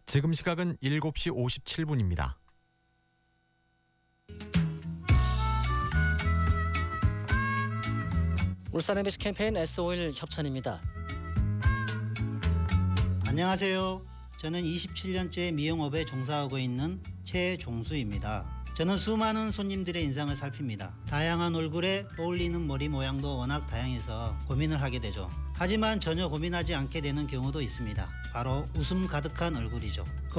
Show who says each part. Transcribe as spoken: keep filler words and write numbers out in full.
Speaker 1: 지금 시각은 일곱 시 오십칠 분입니다.
Speaker 2: 울산 엠비씨 캠페인 에스오일 협찬입니다.
Speaker 3: 안녕하세요. 저는 이십칠 년째 미용업에 종사하고 있는 최종수입니다. 저는 수많은 손님들의 인상을 살핍니다. 다양한 얼굴에 어울리는 머리 모양도 워낙 다양해서 고민을 하게 되죠. 하지만 전혀 고민하지 않게 되는 경우도 있습니다. 바로 웃음 가득한 얼굴이죠.